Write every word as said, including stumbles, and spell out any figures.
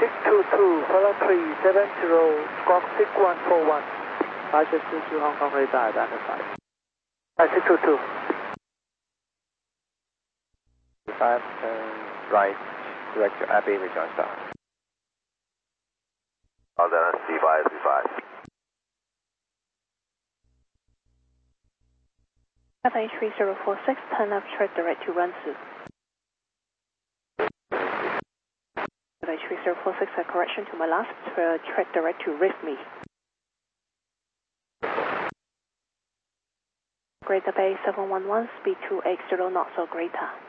six two two, follow three seven zero, squawk six one four one. five six two two Hong Kong radar identified. five six two two. five, turn right, direct to Abbey, rejoin star. Oh, then C five, C five. F A three zero four six, turn left, track direct to Rensu. F A three zero four six, a correction to my last, uh, track direct to Rifme. Greater Bay seven one one, speed two eight zero knots or greater.